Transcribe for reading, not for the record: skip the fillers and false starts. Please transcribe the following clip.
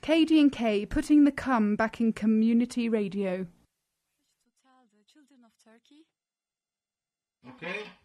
KD&K putting the cum back in community radio. To tell the children of Turkey. Okay.